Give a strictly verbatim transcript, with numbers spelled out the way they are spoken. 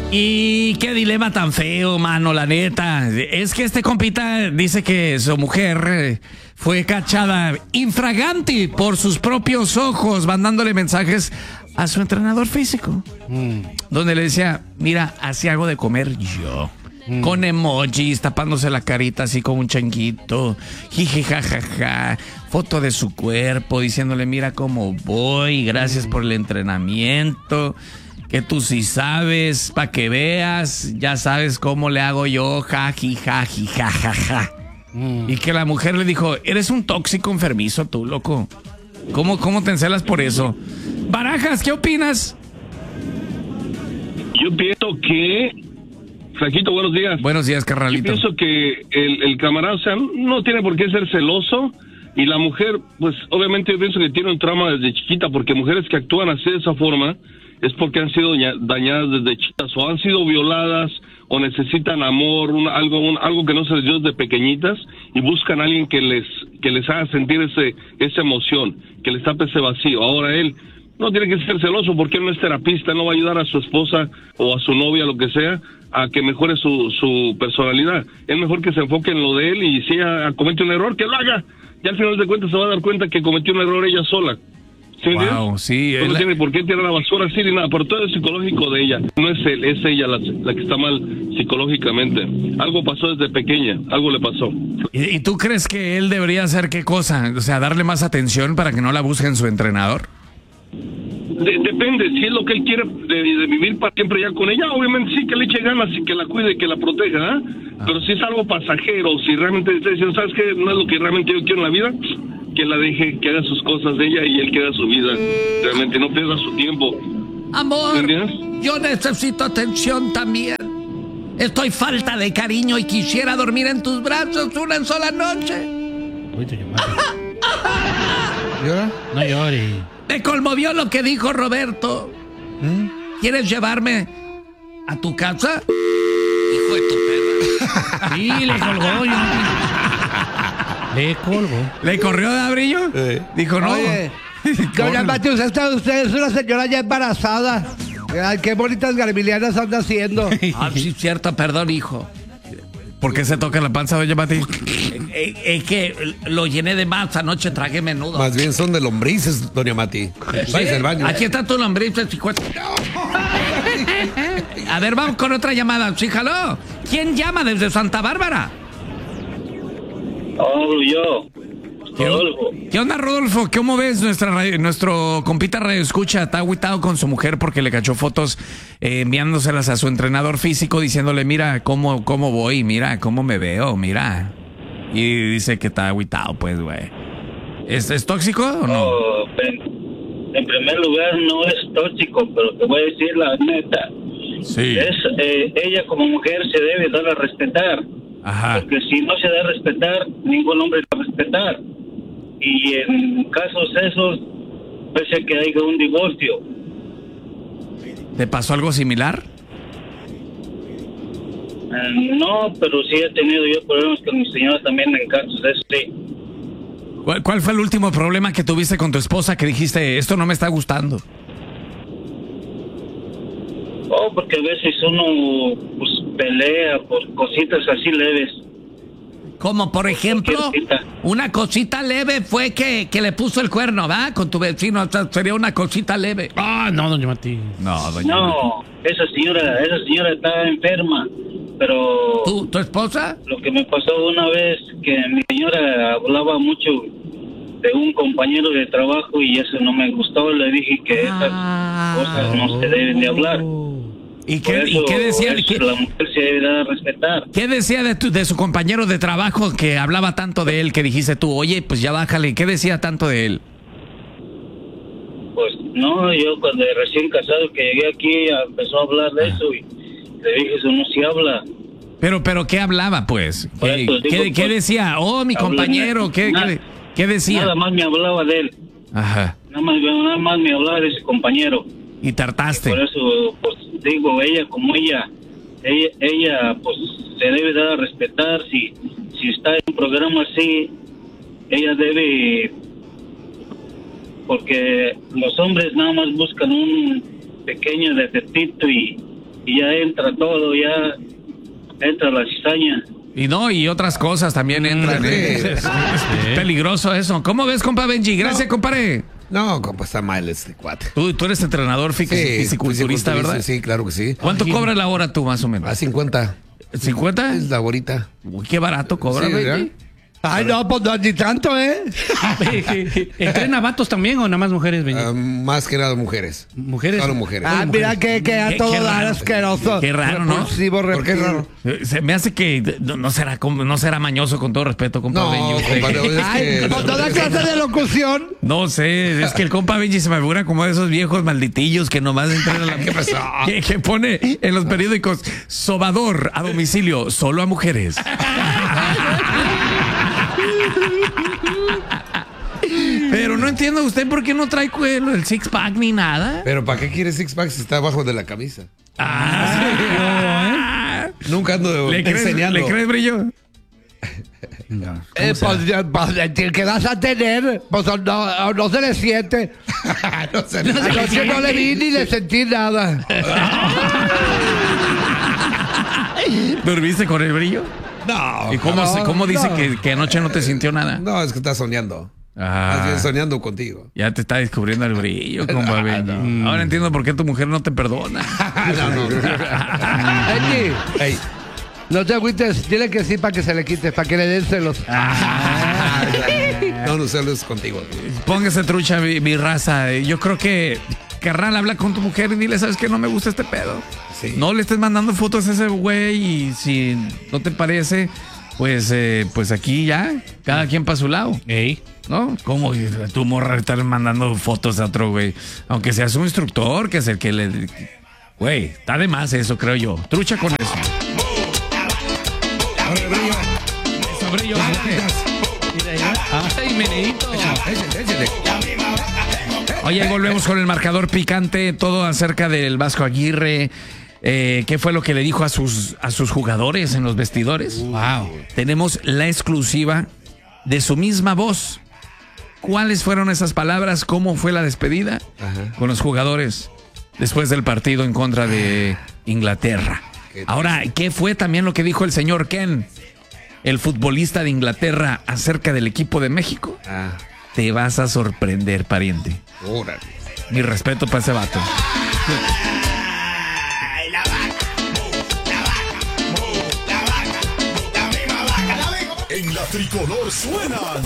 Y qué dilema tan feo, mano, la neta. Es que este compita dice que su mujer fue cachada infraganti por sus propios ojos, mandándole mensajes a su entrenador físico. Mm. Donde le decía, mira, así hago de comer yo. Mm. Con emojis, tapándose la carita así como un changuito. Jiji, jajaja. Foto de su cuerpo, diciéndole, mira cómo voy, gracias mm. por el entrenamiento. Que tú sí sabes, pa' que veas, ya sabes cómo le hago yo, jaji, jaji, jajaja. Mm. Y que la mujer le dijo, eres un tóxico enfermizo tú, loco. ¿Cómo, cómo te encelas por eso? Barajas, ¿qué opinas? Yo pienso que... Franquito, buenos días. Buenos días, carnalito. Yo pienso que el, el camarada, o sea, no tiene por qué ser celoso. Y la mujer, pues, obviamente yo pienso que tiene un trauma desde chiquita, porque mujeres que actúan así de esa forma... es porque han sido dañadas desde chiquitas o han sido violadas o necesitan amor, un, algo un, algo que no se les dio desde pequeñitas y buscan a alguien que les que les haga sentir ese esa emoción, que les tape ese vacío. Ahora él no tiene que ser celoso porque él no es terapista, no va a ayudar a su esposa o a su novia, lo que sea, a que mejore su, su personalidad. Es mejor que se enfoque en lo de él y si ella comete un error, que lo haga. Y al final de cuentas se va a dar cuenta que cometió un error ella sola. ¿Sí wow, sí. No la... tiene por qué tirar la basura así ni nada, pero todo es psicológico de ella. No es él, es ella la, la que está mal psicológicamente. Algo pasó desde pequeña, algo le pasó. ¿Y, ¿Y tú crees que él debería hacer qué cosa? O sea, darle más atención para que no la busquen su entrenador. De, depende, si es lo que él quiere de, de vivir para siempre ya con ella, obviamente sí, que le eche ganas y que la cuide, que la proteja, ¿eh? ah. Pero si es algo pasajero, si realmente está diciendo, ¿sabes qué? No es lo que realmente yo quiero en la vida, que la deje, que haga sus cosas de ella y él que haga su vida. Realmente no pierda su tiempo. Amor, yo necesito atención también. Estoy falta de cariño y quisiera dormir en tus brazos una sola noche. ¿Llora? No llores. Me conmovió lo que dijo Roberto. ¿Mm? ¿Quieres llevarme a tu casa? Hijo de tu perra. Sí, le colgó. Yo... Le colgó. ¿Le corrió de abrillo? Sí. Dijo, no. Oye, doña Matius, esta usted es una señora ya embarazada. Ay, qué bonitas garbilianas anda haciendo. Ah, sí, cierto, perdón, hijo. ¿Por qué se toca la panza, doña Mati? Es, es que lo llené de más, anoche tragué menudo. Más bien son de lombrices, doña Mati. ¿Sí? Al baño. Aquí está tu lombriz, chicuete. A ver, vamos con otra llamada. Sí, jaló. ¿Quién llama desde Santa Bárbara? Oh, yo. Rodolfo. ¿Qué onda, Rodolfo? ¿Cómo ves nuestra radio, nuestro compita radio escucha? Está agüitado con su mujer porque le cachó fotos eh, enviándoselas a su entrenador físico diciéndole, mira cómo, cómo voy, mira cómo me veo, mira. Y dice que está agüitado, pues, güey. ¿Es, ¿Es tóxico o no? Oh, en, en primer lugar, no es tóxico, pero te voy a decir la neta. Sí. Es, eh, ella como mujer se debe dar a respetar. Ajá. Porque si no se da a respetar, ningún hombre va a respetar. Y en casos esos, puede que haya un divorcio. ¿Te pasó algo similar? Eh, no, pero sí he tenido yo problemas con mi señora también en casos esos, sí. ¿Cuál, ¿Cuál fue el último problema que tuviste con tu esposa que dijiste, esto no me está gustando? Oh, porque a veces uno pues, pelea por cositas así leves. Como por ejemplo, una cosita leve fue que, que le puso el cuerno, ¿va? Con tu vecino, o sea, sería una cosita leve. Ah, no, doña Mati. No, doña No, Mati. esa señora, esa señora está enferma, pero... ¿Tu, tu esposa? Lo que me pasó una vez, que mi señora hablaba mucho de un compañero de trabajo y eso no me gustó, le dije que esas ah, cosas no se deben de hablar. ¿Y qué, eso, ¿y qué decía? ¿Qué, la mujer se debe de respetar. ¿Qué decía de, tu, de su compañero de trabajo que hablaba tanto de él que dijiste tú, oye, pues ya bájale? ¿Qué decía tanto de él? Pues no, yo cuando recién casado que llegué aquí empezó a hablar de eso y le dije, eso no se habla. Pero, pero ¿qué hablaba pues? ¿Qué, digo, ¿qué, pues, ¿qué decía? Oh, mi compañero, ¿qué, nada, ¿qué, ¿qué decía? Nada más me hablaba de él. Ajá. Nada más, nada más me hablaba de ese compañero. Y tartaste. Y por eso, pues digo, ella como ella, ella, ella pues se debe dar a respetar. Si, si está en un programa así, ella debe, porque los hombres nada más buscan un pequeño defectito y, y ya entra todo, ya entra la cizaña. Y no, y otras cosas también entran. sí. Es, es- es peligroso eso. ¿Cómo ves, compa Benji? Gracias, compadre. No, compa, está mal este cuate. Tú, tú eres entrenador fisi- fisiculturista, ¿verdad? Sí, claro que sí. ¿Cuánto cobra la hora tú, más o A menos? cincuenta. ¿cincuenta? Es la horita. Uy, qué barato cobra, Sí, Benji. ¿verdad? Ay, no, pues no, ni tanto, ¿eh? ¿Entrena vatos también o nada más mujeres, Benji? Ah, más que nada mujeres. ¿Mujeres? Solo mujeres. Ah, mira que, que a Qué- todo qué dar raro. asqueroso. Qué raro, ¿no? Repulsivo, ¿Por qué reptil. raro? Eh, Se me hace que no, no será como- no será mañoso, con todo respeto, compa No, Benji. usted. compa, no, es Ay, que- con toda clase de locución. No sé, es que el compa Benji se me figura como de esos viejos malditillos que nomás entran a la... ¿Qué pasó? Que, que pone en los periódicos, sobador a domicilio, solo a mujeres. Pero no entiendo usted por qué no trae cuero, el six pack ni nada. Pero ¿para qué quiere six pack si está abajo de la camisa? Ah, Nunca ando ¿Le crees, enseñando. ¿Le crees, Brillo? Eh, pues, ya, pues, el que vas a tener, pues no, no se le siente. no sé. Anoche no le vi ni le sentí nada. ¿Dormiste con el Brillo? No. ¿Y cómo, no, se- cómo dice no. que, que anoche no te sintió nada? No, es que está soñando. Ah. Más bien soñando contigo. Ya te está descubriendo el Brillo, compa Benji. Ahora entiendo por qué tu mujer no te perdona. no, no. Benji, Ey. no te agüites, dile que sí para que se le quite, para que le den celos. No, no celos contigo. Póngase trucha, mi, mi raza. Yo creo que, carnal, habla con tu mujer y dile, ¿sabes qué? No me gusta este pedo. Sí. No le estés mandando fotos a ese güey y si no te parece, pues, eh, pues aquí ya, cada quien para su lado. Ey. ¿No? ¿Cómo tu morra estar mandando fotos a otro güey? Aunque seas un instructor, que es el que le... Güey, está de más eso, creo yo. Trucha con eso. Ahora, Brillo. Eso, Brillo, Ay, meneíto. Échale, échale. Oye, ahí volvemos con el marcador picante, todo acerca del Vasco Aguirre. Eh, ¿Qué fue lo que le dijo a sus, a sus jugadores en los vestidores? Wow. Tenemos la exclusiva de su misma voz. ¿Cuáles fueron esas palabras? ¿Cómo fue la despedida Ajá. con los jugadores después del partido en contra de Inglaterra? Qué Ahora, ¿qué fue también lo que dijo el señor Ken, el futbolista de Inglaterra, acerca del equipo de México? Ah, Te vas a sorprender, pariente. órale. Mi respeto para ese vato. En la tricolor suenan